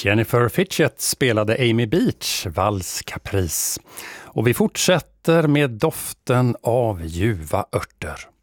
Jennifer Fitchett spelade Amy Beach, Vals Caprice. Och vi fortsätter med doften av ljuva örter.